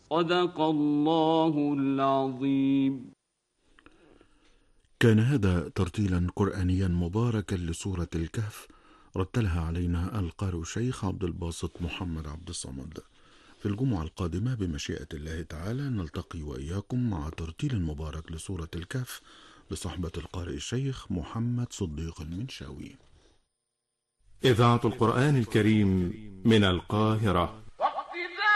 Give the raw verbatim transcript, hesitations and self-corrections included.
صدق الله العظيم. كان هذا ترتيلا قرآنيا مباركا لسورة الكهف، رتلها علينا القارئ الشيخ عبد الباسط محمد عبد الصمد. في الجمعة القادمة بمشيئة الله تعالى نلتقي وإياكم مع ترتيل مبارك لسورة الكهف بصحبة القارئ الشيخ محمد صديق المنشاوي. إذاعة القرآن الكريم من القاهرة.